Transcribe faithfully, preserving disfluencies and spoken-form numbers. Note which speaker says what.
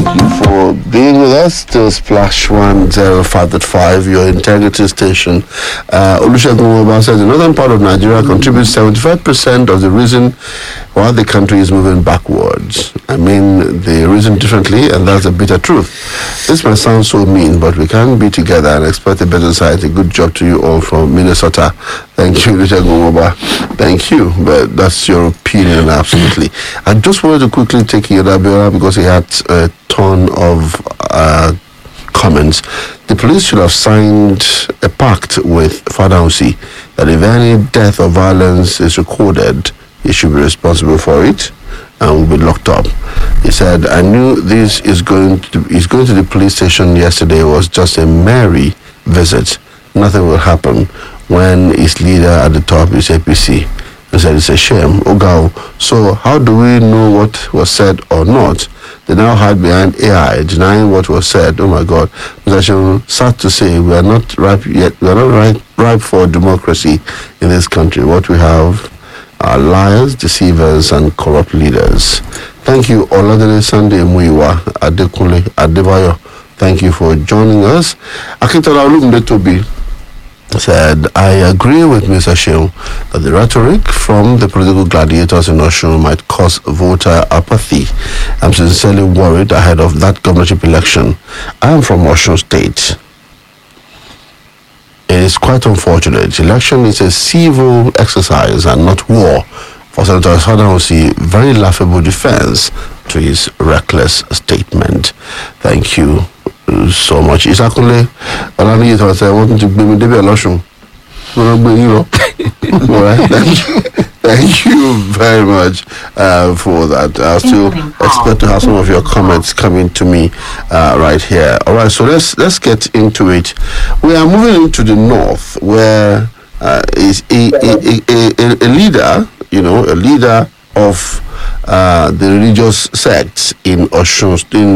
Speaker 1: thank you for being with us. To Splash one zero five point five, your integrity station. Uh, Olusegun Oba says the northern part of Nigeria contributes seventy-five percent of the reason why the country is moving backwards. I mean, they reason differently, and that's a bitter truth. This might sound so mean, but we can be together and expect a better society. Good job to you all from Minnesota. Thank you, Olusegun Oba. Thank you, but that's your opinion, absolutely. I just wanted to quickly take Yodabiola because he had a ton of uh, comments. The police should have signed a pact with Fadausi that if any death or violence is recorded, he should be responsible for it and will be locked up. He said, I knew this is going to is going to the police station yesterday was just a merry visit. Nothing will happen when his leader at the top is A P C. He said, it's a shame. Ogao, so how do we know what was said or not? They now hide behind A I, denying what was said. Oh my God. It's sad to say we are not ripe yet. We are not ripe, ripe for democracy in this country. What we have are liars, deceivers, and corrupt leaders. Thank you, Oladele Sunday Muiwa, Adekunle Adebayo. Thank you for joining us. Akintola Olumide said, I agree with Mister Sheung that the rhetoric from the political gladiators in Osun might cause voter apathy. I'm sincerely worried ahead of that governorship election. I am from Osun State. It is quite unfortunate. Election is a civil exercise and not war. For Senator Fadausi, very laughable defense to his reckless statement. Thank you so much. Isakunle, Alani is I want to be with Debbie Aloshun. Thank you. Thank you very much uh, for that. I still expect to have some of your comments coming to me uh, right here. All right, so let's let's get into it. We are moving into the north, where uh, is a, a, a, a, a leader, you know, a leader of uh, the religious sects in Osun, in